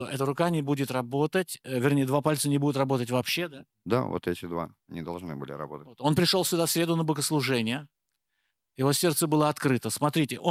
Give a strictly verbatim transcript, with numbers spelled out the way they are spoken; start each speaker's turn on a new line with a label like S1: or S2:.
S1: Эта рука не будет работать, э, вернее, два пальца не будут работать вообще, да?
S2: Да, вот эти два не должны были работать.
S1: Вот. Он пришел сюда в среду на богослужение, его сердце было открыто. Смотрите, он